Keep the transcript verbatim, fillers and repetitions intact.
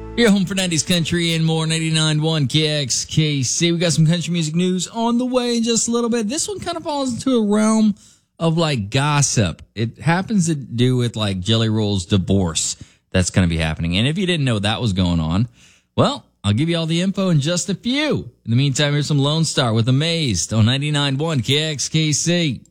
You're home for nineties country and more. ninety-nine point one K X K C. We got some country music news on the way in just a little bit. This one kind of falls into a realm of like gossip. It happens to do with like Jelly Roll's divorce that's going to be happening. And if you didn't know that was going on, well, I'll give you all the info in just a few. In the meantime, here's some Lone Star with Amazed on ninety-nine point one K X K C.